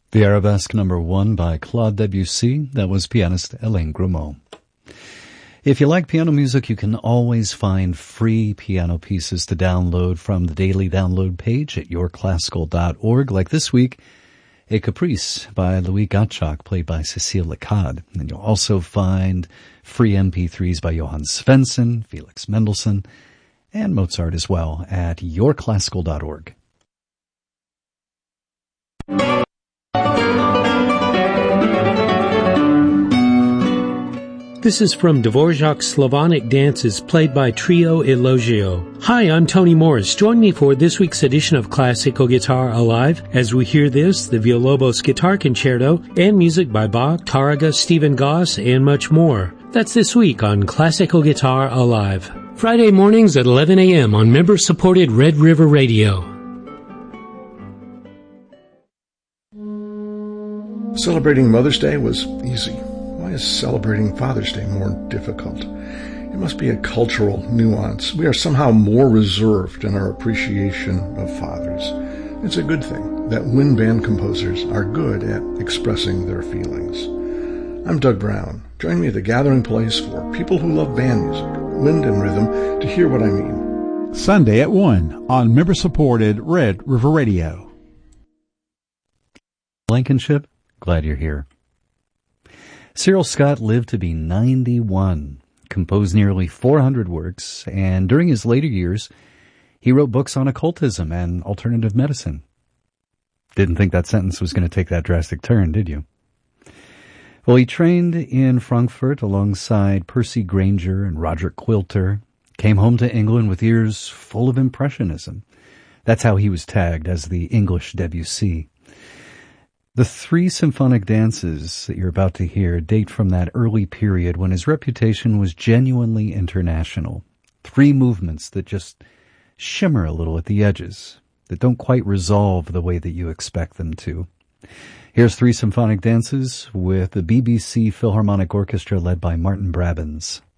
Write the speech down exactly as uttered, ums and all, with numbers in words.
The Arabesque number one by Claude Debussy. That was pianist Alain Grimaud. If you like piano music, you can always find free piano pieces to download from the daily download page at your classical dot org. Like this week, a Caprice by Louis Gottschalk, played by Cécile Lecade. And you'll also find free M P threes by Johann Svensson, Felix Mendelssohn, and Mozart as well at your classical dot org. This is from Dvorak's Slavonic Dances, played by Trio Elogio. Hi, I'm Tony Morris. Join me for this week's edition of Classical Guitar Alive as we hear this, the Villalobos Guitar Concerto, and music by Bach, Tárrega, Stephen Goss, and much more. That's this week on Classical Guitar Alive. Friday mornings at eleven a.m. on member-supported Red River Radio. Celebrating Mother's Day was easy. Why is celebrating Father's Day more difficult? It must be a cultural nuance. We are somehow more reserved in our appreciation of fathers. It's a good thing that wind band composers are good at expressing their feelings. I'm Doug Brown. Join me at the gathering place for people who love band music, wind and rhythm, to hear what I mean. Sunday at one on member-supported Red River Radio. Blankenship, glad you're here. Cyril Scott lived to be ninety-one, composed nearly four hundred works, and during his later years, he wrote books on occultism and alternative medicine. Didn't think that sentence was going to take that drastic turn, did you? Well, he trained in Frankfurt alongside Percy Grainger and Roger Quilter, came home to England with ears full of Impressionism. That's how he was tagged as the English Debussy. The three symphonic dances that you're about to hear date from that early period when his reputation was genuinely international. Three movements that just shimmer a little at the edges, that don't quite resolve the way that you expect them to. Here's three symphonic dances with the B B C Philharmonic Orchestra led by Martin Brabants.